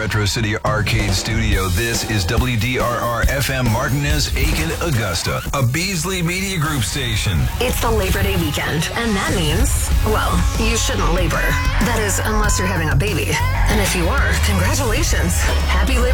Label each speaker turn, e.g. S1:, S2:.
S1: Metro City Arcade Studio, this is WDRR FM Martinez, Aiken, Augusta, a Beasley Media Group station.
S2: It's the Labor Day weekend, and that means, well, you shouldn't labor. That is, unless you're having a baby. And if you are, congratulations. Happy Labor